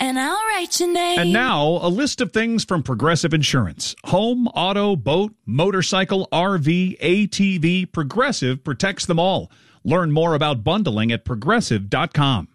and I'll write your name. And now, a list of things from Progressive Insurance. Home, auto, boat, motorcycle, RV, ATV, Progressive protects them all. Learn more about bundling at Progressive.com.